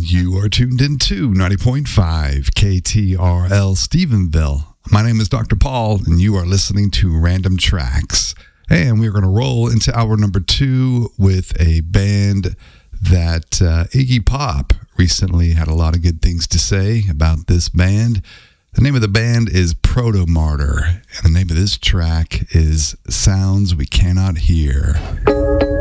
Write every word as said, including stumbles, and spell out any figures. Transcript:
You are tuned into ninety point five K T R L Stephenville. My name is Doctor Paul, and you are listening to Random Tracks. And we're going to roll into hour number two with a band that uh, Iggy Pop recently had a lot of good things to say about this band. The name of the band is Protomartyr, and the name of this track is Sounds We Cannot Hear.